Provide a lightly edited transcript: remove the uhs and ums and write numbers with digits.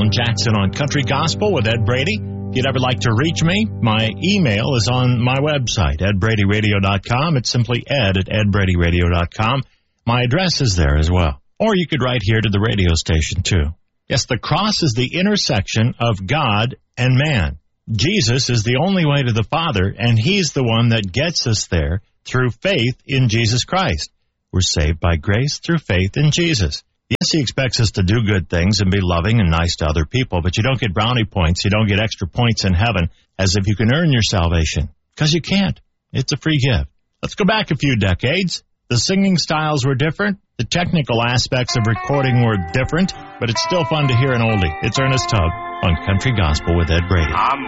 Tom Jackson on Country Gospel with Ed Brady. If you'd ever like to reach me, my email is on my website, edbradyradio.com. It's simply ed@edbradyradio.com. My address is there as well. Or you could write here to the radio station, too. Yes, the cross is the intersection of God and man. Jesus is the only way to the Father, and He's the one that gets us there through faith in Jesus Christ. We're saved by grace through faith in Jesus. Yes, He expects us to do good things and be loving and nice to other people, but you don't get brownie points. You don't get extra points in heaven as if you can earn your salvation, because you can't. It's a free gift. Let's go back a few decades. The singing styles were different. The technical aspects of recording were different, but it's still fun to hear an oldie. It's Ernest Tubb on Country Gospel with Ed Brady.